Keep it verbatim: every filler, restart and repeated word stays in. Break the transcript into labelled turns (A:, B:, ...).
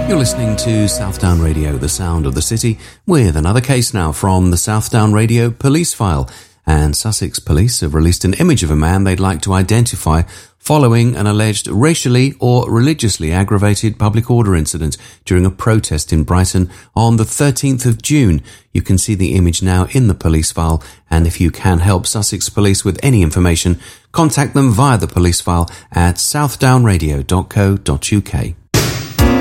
A: You're listening to Southdown Radio, the sound of the city, with another case now from the Southdown Radio police file. And Sussex police have released an image of a man they'd like to identify following an alleged racially or religiously aggravated public order incident during a protest in Brighton on the thirteenth of June. You can see the image now in the police file, and if you can help Sussex police with any information, contact them via the police file at southdown radio dot co dot uk.